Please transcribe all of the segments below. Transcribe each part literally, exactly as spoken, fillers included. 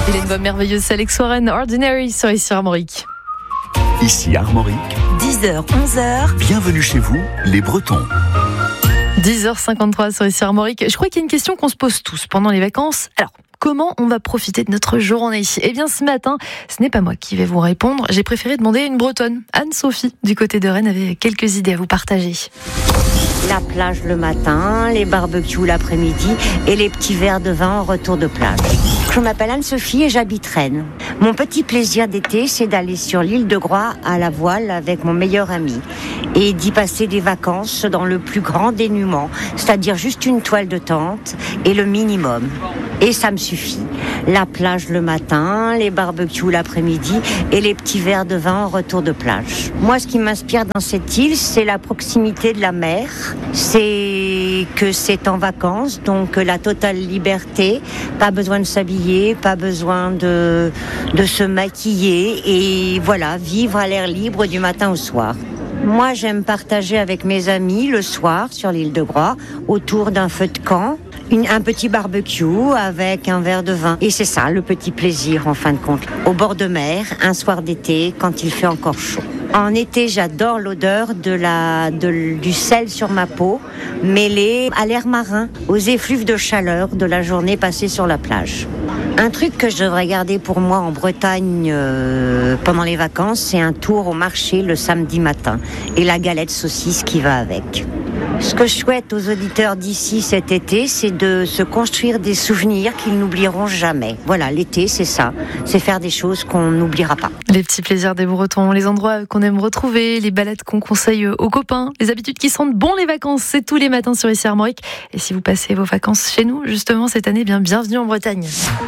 Il a une voix merveilleuse, c'est Alex Warren, Ordinary sur ici Armorique. Ici Armorique, dix heures, onze heures. Bienvenue chez vous, les Bretons. dix heures cinquante-trois sur ici Armorique. Je crois qu'il y a une question qu'on se pose tous pendant les vacances. Alors, comment on va profiter de notre journée ? Eh bien, ce matin, ce n'est pas moi qui vais vous répondre. J'ai préféré demander à une Bretonne. Anne-Sophie, du côté de Rennes, avait quelques idées à vous partager. La plage le matin, les barbecues l'après-midi et les petits verres de vin en retour de plage. Je m'appelle Anne-Sophie et j'habite Rennes. Mon petit plaisir d'été, c'est d'aller sur l'île de Groix à la voile avec mon meilleur ami et d'y passer des vacances dans le plus grand dénuement, c'est-à-dire juste une toile de tente et le minimum. Et ça me suffit. La plage le matin, les barbecues l'après-midi et les petits verres de vin en retour de plage. Moi, ce qui m'inspire dans cette île, c'est la proximité de la mer. C'est que c'est en vacances, donc la totale liberté. Pas besoin de s'habiller, pas besoin de, de se maquiller. Et voilà, vivre à l'air libre du matin au soir. Moi, j'aime partager avec mes amis le soir sur l'île de Groix, autour d'un feu de camp. Une, un petit barbecue avec un verre de vin. Et c'est ça, le petit plaisir, en fin de compte. Au bord de mer, un soir d'été, quand il fait encore chaud. En été, j'adore l'odeur de la, de, du sel sur ma peau, mêlé à l'air marin, aux effluves de chaleur de la journée passée sur la plage. Un truc que je devrais garder pour moi en Bretagne euh, pendant les vacances, c'est un tour au marché le samedi matin et la galette saucisse qui va avec. Ce que je souhaite aux auditeurs d'ici cet été, c'est de se construire des souvenirs qu'ils n'oublieront jamais. Voilà, l'été, c'est ça. C'est faire des choses qu'on n'oubliera pas. Les petits plaisirs des Bretons, les endroits qu'on aime retrouver, les balades qu'on conseille aux copains, les habitudes qui sentent bon les vacances, c'est tous les matins sur ici Armorique. Et si vous passez vos vacances chez nous, justement, cette année, bien bienvenue en Bretagne.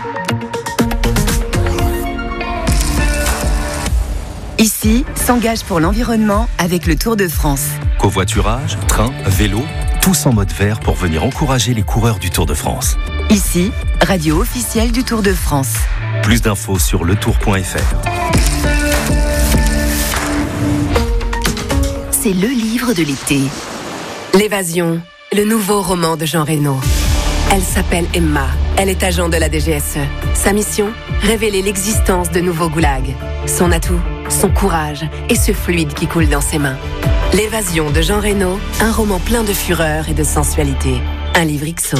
Ici, s'engage pour l'environnement avec le Tour de France. Covoiturage, train, vélo, tous en mode vert pour venir encourager les coureurs du Tour de France. Ici, radio officielle du Tour de France. Plus d'infos sur le tour point f r. C'est le livre de l'été. L'évasion, le nouveau roman de Jean Reno. Elle s'appelle Emma, elle est agent de la D G S E. Sa mission, révéler l'existence de nouveaux goulags. Son atout, son courage et ce fluide qui coule dans ses mains. L'évasion de Jean Reno, un roman plein de fureur et de sensualité. Un livre X O.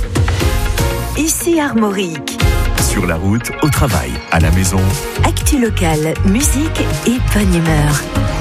Ici Armorique. Sur la route, au travail, à la maison. Actu locale, musique et bonne humeur.